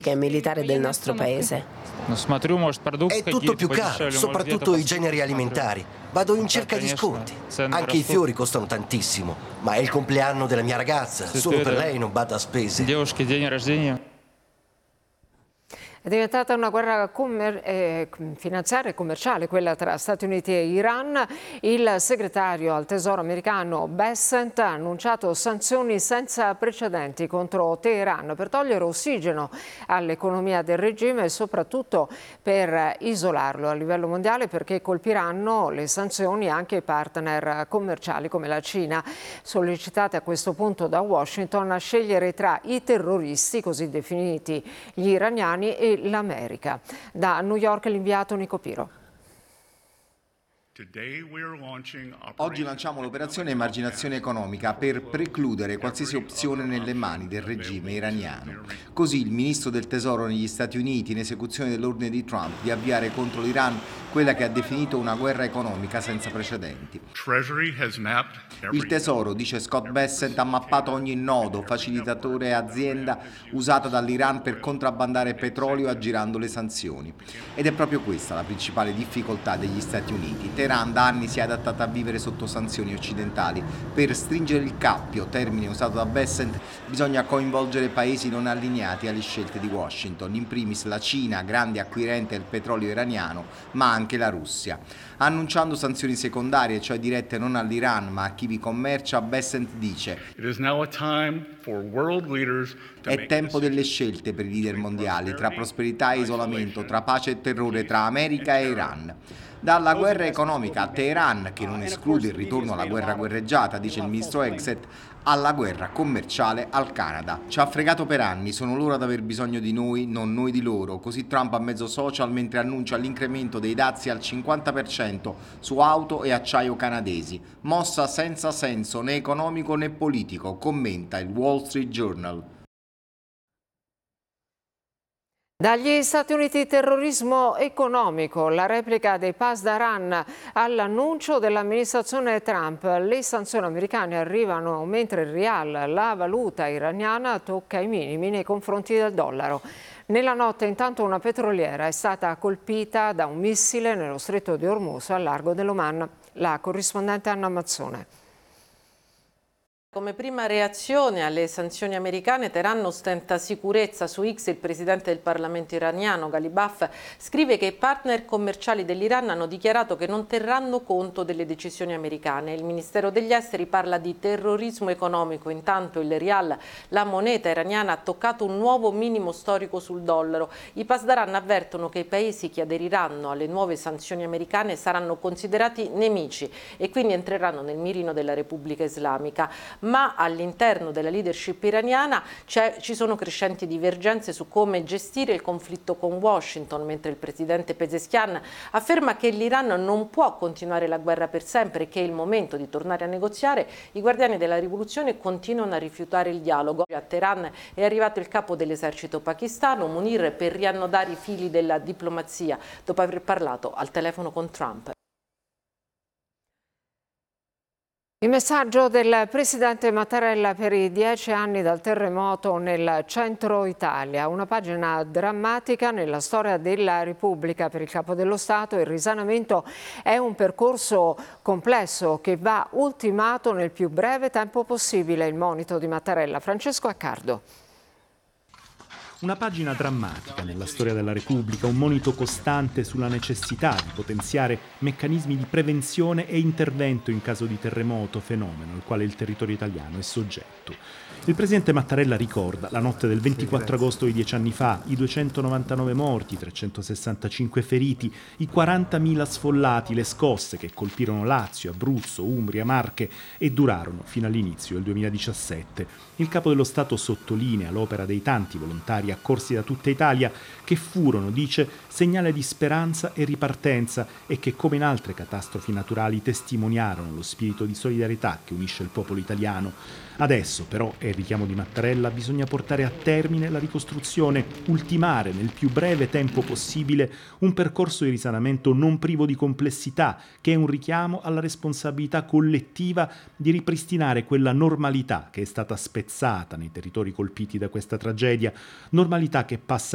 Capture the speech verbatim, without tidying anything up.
e militare del nostro paese. È tutto più caro, soprattutto i generi alimentari. Vado in cerca di sconti. Anche i fiori costano tantissimo. Ma è il compleanno della mia ragazza. Solo per lei non bada a spese. È diventata una guerra commer- eh, finanziaria e commerciale quella tra Stati Uniti e Iran. Il segretario al Tesoro americano Bessent ha annunciato sanzioni senza precedenti contro Teheran per togliere ossigeno all'economia del regime e soprattutto per isolarlo a livello mondiale, perché colpiranno le sanzioni anche i partner commerciali come la Cina, sollecitate a questo punto da Washington a scegliere tra i terroristi così definiti gli iraniani e l'America. Da New York l'inviato Nico Piro. Oggi lanciamo l'operazione emarginazione economica per precludere qualsiasi opzione nelle mani del regime iraniano. Così il ministro del Tesoro negli Stati Uniti, in esecuzione dell'ordine di Trump di avviare contro l'Iran quella che ha definito una guerra economica senza precedenti. Il Tesoro, dice Scott Bessent, ha mappato ogni nodo, facilitatore e azienda usata dall'Iran per contrabbandare petrolio aggirando le sanzioni. Ed è proprio questa la principale difficoltà degli Stati Uniti. Teheran da anni si è adattata a vivere sotto sanzioni occidentali. Per stringere il cappio, termine usato da Bessent, bisogna coinvolgere paesi non allineati alle scelte di Washington, in primis la Cina, grande acquirente del petrolio iraniano, ma anche la Russia. Annunciando sanzioni secondarie, cioè dirette non all'Iran ma a chi vi commercia, Bessent dice: è tempo delle scelte per i leader mondiali, tra prosperità e isolamento, tra pace e terrore, tra America e Iran. Dalla guerra economica a Teheran, che non esclude il ritorno alla guerra guerreggiata, dice il ministro Hegseth, alla guerra commerciale al Canada. Ci ha fregato per anni, sono loro ad aver bisogno di noi, non noi di loro. Così Trump a mezzo social mentre annuncia l'incremento dei dazi al cinquanta per cento su auto e acciaio canadesi. Mossa senza senso né economico né politico, commenta il Wall Street Journal. Dagli Stati Uniti terrorismo economico, la replica dei Pasdaran all'annuncio dell'amministrazione Trump. Le sanzioni americane arrivano mentre il rial, la valuta iraniana, tocca i minimi nei confronti del dollaro. Nella notte intanto una petroliera è stata colpita da un missile nello stretto di Ormuz al largo dell'Oman. La corrispondente Anna Mazzone. Come prima reazione alle sanzioni americane, Teheran ostenta sicurezza. Su X il presidente del Parlamento iraniano, Ghalibaf, scrive che i partner commerciali dell'Iran hanno dichiarato che non terranno conto delle decisioni americane. Il Ministero degli Esteri parla di terrorismo economico. Intanto il rial, la moneta iraniana, ha toccato un nuovo minimo storico sul dollaro. I Pasdaran avvertono che i paesi che aderiranno alle nuove sanzioni americane saranno considerati nemici e quindi entreranno nel mirino della Repubblica Islamica. Ma all'interno della leadership iraniana ci sono crescenti divergenze su come gestire il conflitto con Washington, mentre il presidente Pezeshkian afferma che l'Iran non può continuare la guerra per sempre e che è il momento di tornare a negoziare. I guardiani della rivoluzione continuano a rifiutare il dialogo. A Teheran è arrivato il capo dell'esercito pakistano, Munir, per riannodare i fili della diplomazia dopo aver parlato al telefono con Trump. Il messaggio del presidente Mattarella per i dieci anni dal terremoto nel centro Italia. Una pagina drammatica nella storia della Repubblica per il Capo dello Stato. Il risanamento è un percorso complesso che va ultimato nel più breve tempo possibile. Il monito di Mattarella. Francesco Accardo. Una pagina drammatica nella storia della Repubblica, un monito costante sulla necessità di potenziare meccanismi di prevenzione e intervento in caso di terremoto, fenomeno al quale il territorio italiano è soggetto. Il presidente Mattarella ricorda la notte del ventiquattro agosto di dieci anni fa, i duecentonovantanove morti, trecentosessantacinque feriti, i quarantamila sfollati, le scosse che colpirono Lazio, Abruzzo, Umbria, Marche e durarono fino all'inizio del duemiladiciassette. Il Capo dello Stato sottolinea l'opera dei tanti volontari accorsi da tutta Italia che furono, dice, segnale di speranza e ripartenza e che, come in altre catastrofi naturali, testimoniarono lo spirito di solidarietà che unisce il popolo italiano. Adesso, però, è il richiamo di Mattarella, bisogna portare a termine la ricostruzione, ultimare nel più breve tempo possibile un percorso di risanamento non privo di complessità, che è un richiamo alla responsabilità collettiva di ripristinare quella normalità che è stata spezzata nei territori colpiti da questa tragedia, normalità che passa